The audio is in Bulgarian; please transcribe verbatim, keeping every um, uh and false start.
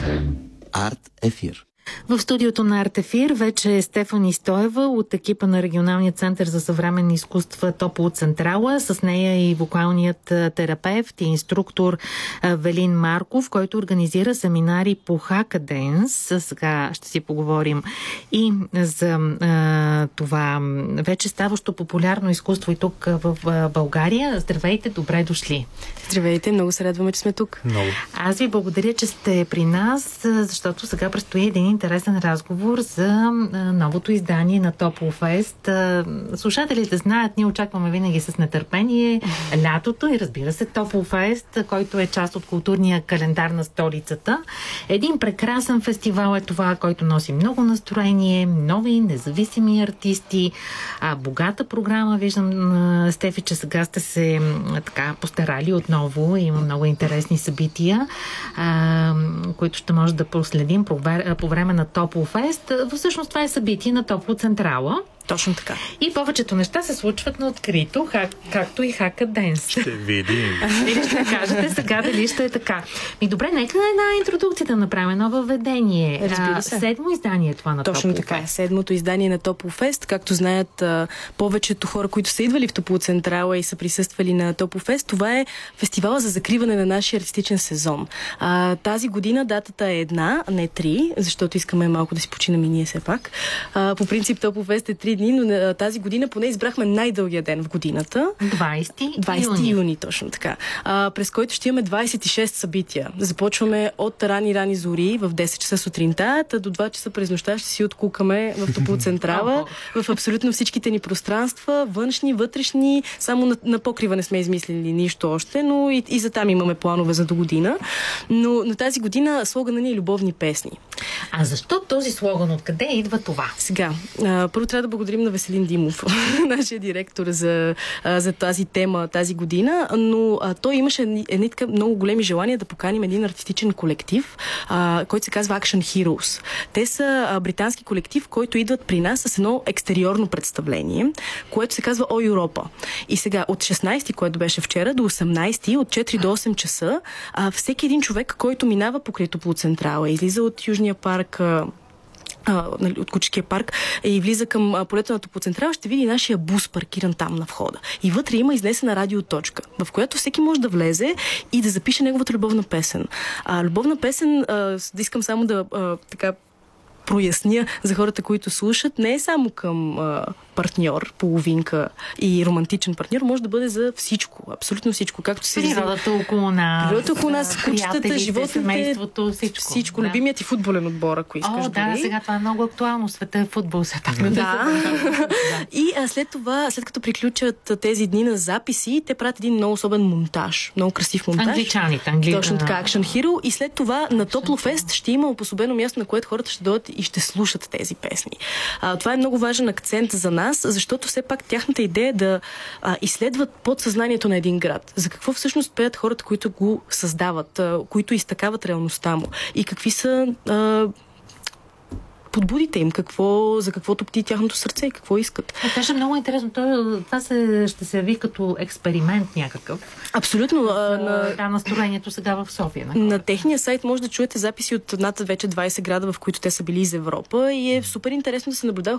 Арт Ефир. В студиото на Арт Ефир вече е Стефани Стоева от екипа на Регионалния център за съвременни изкуства Тополо-Централа. С нея и вокалният терапевт и инструктор Велин Марков, който организира семинари по Хакаденс. Сега ще си поговорим и за а, това вече ставащо популярно изкуство и тук в България. Здравейте, добре дошли. Здравейте, много се радваме, че сме тук. Много. Аз ви благодаря, че сте при нас, защото сега предстои един интересен разговор за новото издание на Тополофест. Слушателите знаят, ние очакваме винаги с нетърпение лятото и разбира се Тополофест, който е част от културния календар на столицата. Един прекрасен фестивал е това, който носи много настроение, нови независими артисти, а, богата програма. Виждам, Стефи, че сега сте се така постарали отново. Има много интересни събития, а, които ще може да проследим по, по време на Тополофест. Всъщност това е събитие на Тополо-Централа. Точно така. И повечето неща се случват на открито, как, както и Хакаденс. Ще видим. Или ще кажете сега дали ще е така. И добре, нека една интродукция да направим, едно въведение. Разбира се. Седмо издание е това на Точно Тополофест. така. Седмото издание на Тополофест. Както знаят а, повечето хора, които са идвали в Тополо-Централа и са присъствали на Тополофест, това е фестивала за закриване на нашия артистичен сезон. А, тази година датата е една, не три, защото искаме малко да си починем и ние все пак. А, по принцип Тополофест е три дни, но тази година поне избрахме най-дългия ден в годината. двайсети двайсети юни, точно така. А, през който ще имаме двайсет и шест събития. Започваме от рани-рани зори в десет часа сутринта, та до два часа през нощта ще си откукаме в Тополо-Централа, в абсолютно всичките ни пространства, външни, вътрешни, само на, на покрива не сме измислили нищо още, но и, и за там имаме планове за до година. Но, но тази година слогана ни е любовни песни. А защо този слоган? Откъде идва това? Сега, а, първо трябва да благодарим на Веселин Димов, нашия директор, за, а, за тази тема тази година, но а, той имаше едни така много големи желания да поканим един артистичен колектив, а, който се казва Action Heroes. Те са а, британски колектив, който идват при нас с едно екстериорно представление, което се казва О Европа. И сега от шестнайсети, което беше вчера, до осемнайсети, от четири до осем часа, а, всеки един човек, който минава покрай Тополо-Централа, излиза от Южния парк, от Кучешкия парк и влиза към полето на Тополо-Централа, ще види нашия бус паркиран там на входа. И вътре има изнесена радиоточка, в която всеки може да влезе и да запише неговата любовна песен. А, любовна песен, а, да искам само да а, така проясня за хората, които слушат, не е само към а, партньор, половинка и романтичен партньор, може да бъде за всичко, абсолютно всичко. Както се Природата около нас. Природата около нас, кучетата, животните, семейството, всичко. Всичко. Да. Любимият ти футболен отбор, ако искаш. О, да, дори. сега това е много актуално. Света е футбол, все пак. Да. да. И а, след това, след като приключат тези дни на записи, те правят един много особен монтаж. Много красив монтаж. Англичаните. Англи... Точно така, Action Hero. И след това на Тополофест ще има обособено място, на което хората ще дойдат и ще слушат тези песни. А, това е много важен акцент за нас, защото все пак тяхната идея е да а, изследват подсъзнанието на един град. За какво всъщност пеят хората, които го създават, а, които изтъкават реалността му. И какви са а, подбудите им, какво, за какво топти тяхното сърце и какво искат. А, това ще е много интересно. Това се, ще се яви като експеримент някакъв. Абсолютно. А, на... Да, настроението сега в София. На, на техния сайт може да чуете записи от над вече двайсет града, в които те са били из Европа и е супер интересно да се наблюдава